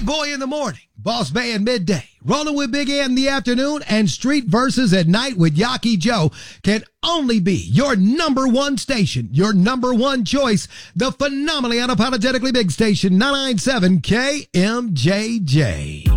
Boy in the morning, Boss Bay in midday, Rolling with Big A in the afternoon, and Street Verses at night with Yaki Joe can only be your number one station, your number one choice, the phenomenally unapologetically big station, 997 KMJJ.